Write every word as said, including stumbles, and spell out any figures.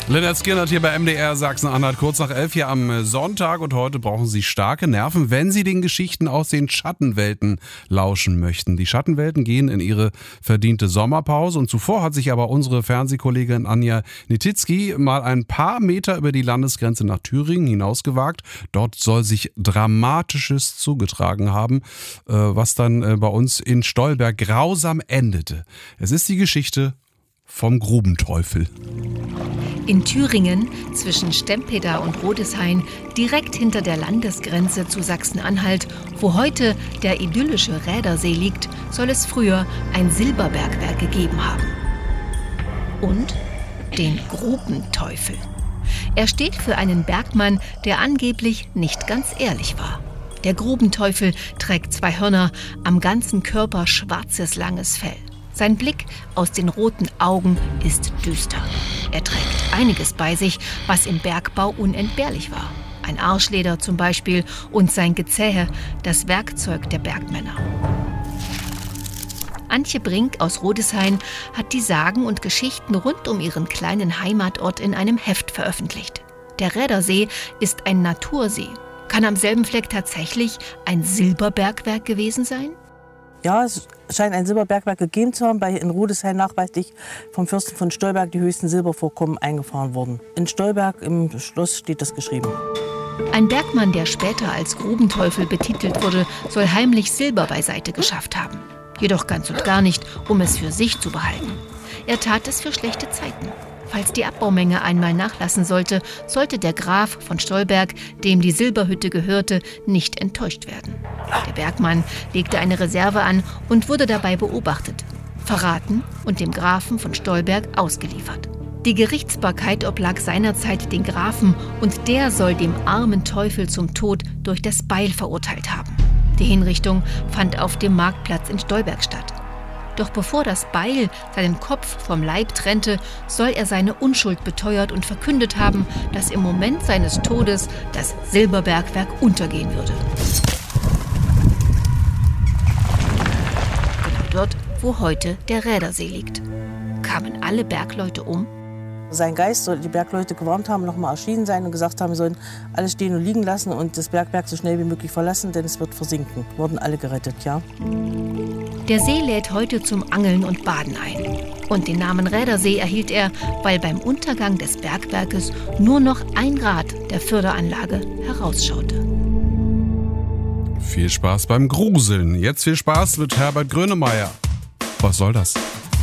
Lynyrd Skynyrd hier bei M D R Sachsen-Anhalt, kurz nach elf hier am Sonntag, und heute brauchen Sie starke Nerven, wenn Sie den Geschichten aus den Schattenwelten lauschen möchten. Die Schattenwelten gehen in ihre verdiente Sommerpause, und zuvor hat sich aber unsere Fernsehkollegin Anja Nititzky mal ein paar Meter über die Landesgrenze nach Thüringen hinausgewagt. Dort soll sich Dramatisches zugetragen haben, was dann bei uns in Stolberg grausam endete. Es ist die Geschichte vom Grubenteufel. In Thüringen, zwischen Stempeda und Rodeshain, direkt hinter der Landesgrenze zu Sachsen-Anhalt, wo heute der idyllische Rädersee liegt, soll es früher ein Silberbergwerk gegeben haben. Und den Grubenteufel. Er steht für einen Bergmann, der angeblich nicht ganz ehrlich war. Der Grubenteufel trägt zwei Hörner, am ganzen Körper schwarzes, langes Fell. Sein Blick aus den roten Augen ist düster. Er trägt einiges bei sich, was im Bergbau unentbehrlich war. Ein Arschleder zum Beispiel und sein Gezähe, das Werkzeug der Bergmänner. Antje Brink aus Rodeshain hat die Sagen und Geschichten rund um ihren kleinen Heimatort in einem Heft veröffentlicht. Der Rädersee ist ein Natursee. Kann am selben Fleck tatsächlich ein Silberbergwerk gewesen sein? Ja, es scheint ein Silberbergwerk gegeben zu haben, weil in Rodeshain nachweislich vom Fürsten von Stolberg die höchsten Silbervorkommen eingefahren wurden. In Stolberg im Schloss steht das geschrieben. Ein Bergmann, der später als Grubenteufel betitelt wurde, soll heimlich Silber beiseite geschafft haben. Jedoch ganz und gar nicht, um es für sich zu behalten. Er tat es für schlechte Zeiten. Falls die Abbaumenge einmal nachlassen sollte, sollte der Graf von Stolberg, dem die Silberhütte gehörte, nicht enttäuscht werden. Der Bergmann legte eine Reserve an und wurde dabei beobachtet, verraten und dem Grafen von Stolberg ausgeliefert. Die Gerichtsbarkeit oblag seinerzeit den Grafen, und der soll dem armen Teufel zum Tod durch das Beil verurteilt haben. Die Hinrichtung fand auf dem Marktplatz in Stolberg statt. Doch bevor das Beil seinen Kopf vom Leib trennte, soll er seine Unschuld beteuert und verkündet haben, dass im Moment seines Todes das Silberbergwerk untergehen würde. Genau dort, wo heute der Rädersee liegt. Kamen alle Bergleute um? Sein Geist soll die Bergleute gewarnt haben, noch mal erschienen sein und gesagt haben, wir sollen alles stehen und liegen lassen und das Bergwerk so schnell wie möglich verlassen, denn es wird versinken. Wurden alle gerettet, ja. Der See lädt heute zum Angeln und Baden ein. Und den Namen Rädersee erhielt er, weil beim Untergang des Bergwerkes nur noch ein Grad der Förderanlage herausschaute. Viel Spaß beim Gruseln. Jetzt viel Spaß mit Herbert Grönemeyer. Was soll das?